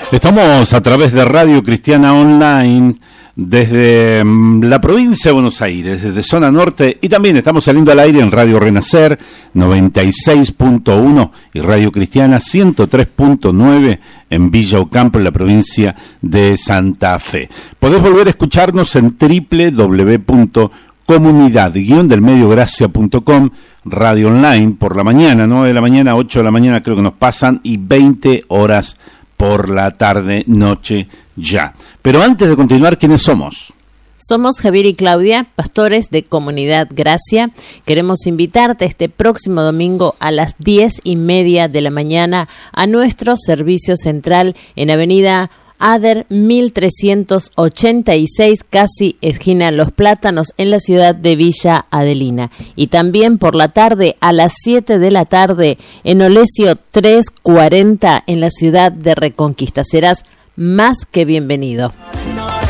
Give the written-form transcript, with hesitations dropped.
Estamos a través de Radio Cristiana Online desde la provincia de Buenos Aires, desde zona norte, y también estamos saliendo al aire en Radio Renacer 96.1 y Radio Cristiana 103.9 en Villa Ocampo, en la provincia de Santa Fe. Podés volver a escucharnos en www.comunidad-delmediogracia.com, radio online por la mañana, 9 de la mañana, 8 de la mañana creo que nos pasan, y 20 horas por la tarde, noche ya. Pero antes de continuar, ¿quiénes somos? Somos Javier y Claudia, pastores de Comunidad Gracia. Queremos invitarte este próximo domingo a las 10:30 de la mañana a nuestro servicio central en Avenida Ader 1386, casi esquina Los Plátanos, en la ciudad de Villa Adelina. Y también por la tarde a las 7 de la tarde en Olesio 340 en la ciudad de Reconquista. Serás más que bienvenido.